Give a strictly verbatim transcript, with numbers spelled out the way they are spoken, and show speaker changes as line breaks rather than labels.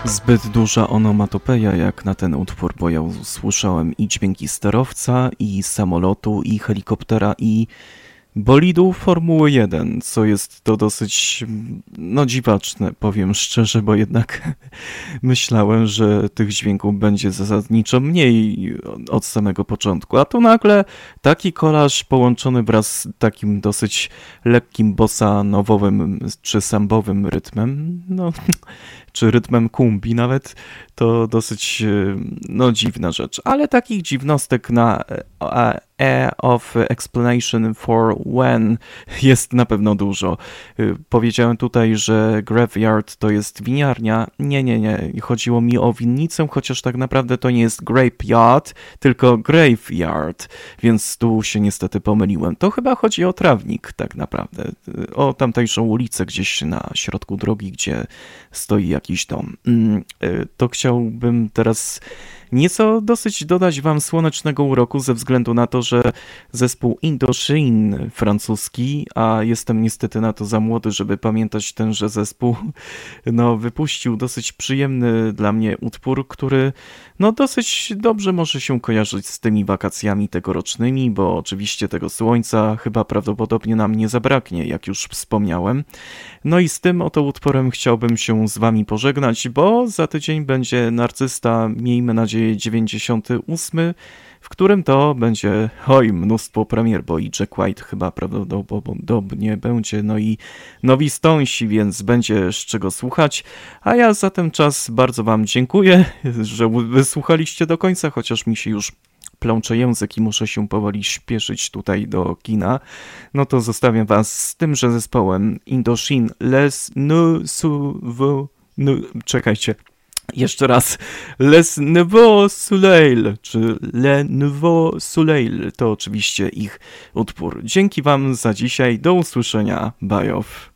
Zbyt duża onomatopeja jak na ten utwór, bo ja usłyszałem i dźwięki sterowca, i samolotu, i helikoptera, i bolidu Formuły jeden, co jest to dosyć, no dziwaczne, powiem szczerze, bo jednak myślałem, że tych dźwięków będzie zasadniczo mniej od samego początku, a tu nagle taki kolaż połączony wraz z takim dosyć lekkim bossanowym czy sambowym rytmem, no czy rytmem kumbi nawet, to dosyć, no dziwna rzecz, ale takich dziwnostek na E of Explanation for When jest na pewno dużo. Powiedziałem tutaj, że Graveyard to jest winiarnia. Nie, nie, nie. Chodziło mi o winnicę, chociaż tak naprawdę to nie jest Grapeyard, tylko Graveyard, więc tu się niestety pomyliłem. To chyba chodzi o trawnik tak naprawdę. O tamtejszą ulicę gdzieś na środku drogi, gdzie stoi jakiś dom. To chciałbym teraz nieco dosyć dodać wam słonecznego uroku ze względu na to, że zespół Indochine francuski, a jestem niestety na to za młody, żeby pamiętać tenże zespół, no wypuścił dosyć przyjemny dla mnie utwór, który no dosyć dobrze może się kojarzyć z tymi wakacjami tegorocznymi, bo oczywiście tego słońca chyba prawdopodobnie nam nie zabraknie, jak już wspomniałem. No i z tym oto utworem chciałbym się z wami pożegnać, bo za tydzień będzie Narcysta, miejmy nadzieję, dziewięćdziesiąty ósmy, w którym to będzie, oj, mnóstwo premier, bo i Jack White chyba prawdopodobnie będzie, no i nowi Stonesi, więc będzie z czego słuchać, a ja za ten czas bardzo wam dziękuję, że wysłuchaliście do końca, chociaż mi się już plącze język i muszę się powoli śpieszyć tutaj do kina, no to zostawiam was z tymże zespołem Indochine, Les Nouveaux, no, czekajcie, jeszcze raz, Les Nouveaux Soleil, czy Le Nouveau Soleil, to oczywiście ich utwór. Dzięki wam za dzisiaj, do usłyszenia, bye off.